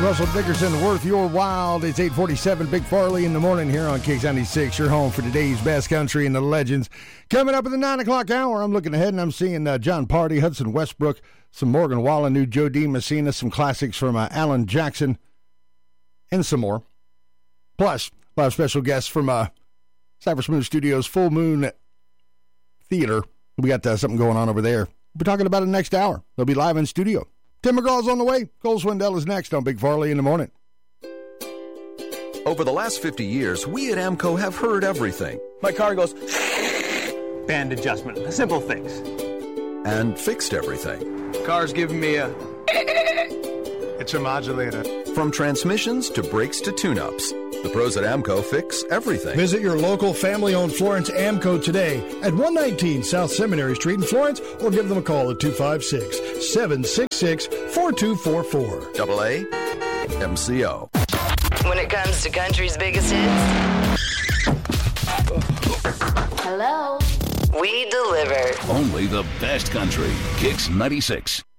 Russell Dickerson, Worth Your Wild. It's 8:47, Big Farley in the morning here on Kicks 96. Your home for today's best country and the legends. Coming up at the 9 o'clock hour, I'm looking ahead and I'm seeing John Party, Hudson Westbrook, some Morgan Wallen, new Joe D. Messina, some classics from Alan Jackson, and some more. Plus, a lot of special guests from Cypress Moon Studios, Full Moon Theater. We got something going on over there. We're talking about it next hour. They'll be live in studio. Tim McGraw's on the way. Cole Swindell is next on Big Farley in the morning. Over the last 50 years, we at AMCO have heard everything. My car goes band adjustment, a simple fix. And fixed everything. Car's giving me a it's a modulator. From transmissions to brakes to tune-ups, the pros at AMCO fix everything. Visit your local family-owned Florence AMCO today at 119 South Seminary Street in Florence, or give them a call at 256-766-4244. AA MCO. When it comes to country's biggest hits, hello, we deliver. Only the best country. Kicks 96.